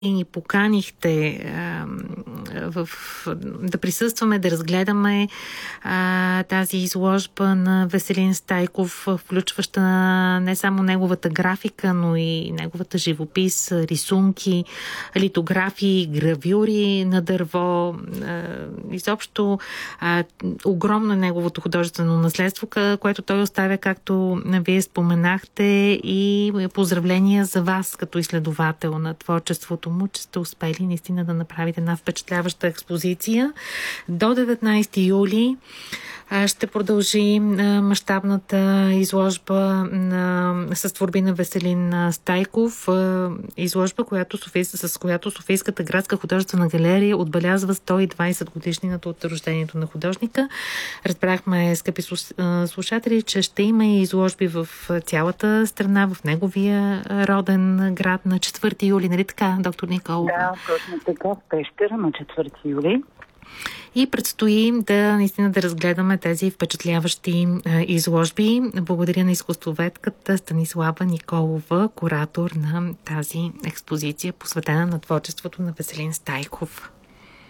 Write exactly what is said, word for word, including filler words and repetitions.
и ни поканихте а, в, да присъстваме, да разгледаме а, тази изложба на Веселин Стайков, включваща не само неговата графика, но и неговата живопис, рисунки, литографии, гравюри на дърво. А, изобщо а, огромно е неговото художествено наследство, което той оставя, както вие споменахте, и поздравления за вас като изследовател на творчеството му, че сте успели наистина да направите една впечатляваща експозиция. До деветнайсети юли ще продължи мащабната изложба на, с творби на Веселин Стайков. Изложба, която Софий, с която Софийската градска художествена галерия отбелязва сто и двайсет годишнината от рождението на художника. Разбрахме, скъпи слушатели, че ще има и изложби в цялата страна, в неговия роден град на четвърти юли. Нали така, доктор Николова? Да, точно така, в Пещера на четвърти юли. И предстои да наистина да разгледаме тези впечатляващи а, изложби. Благодаря на изкуствоведката Станислава Николова, куратор на тази експозиция, посветена на творчеството на Веселин Стайков.